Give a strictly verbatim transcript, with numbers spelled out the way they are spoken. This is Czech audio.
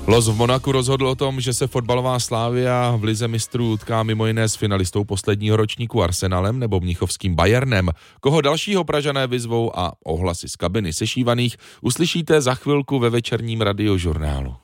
Los v Monaku rozhodl o tom, že se fotbalová Slavia v lize mistrů utká mimo jiné s finalistou posledního ročníku Arsenalem nebo mnichovským Bayernem. Koho dalšího Pražané vyzvou a ohlasy z kabiny sešívaných uslyšíte za chvilku ve večerním radiožurnálu.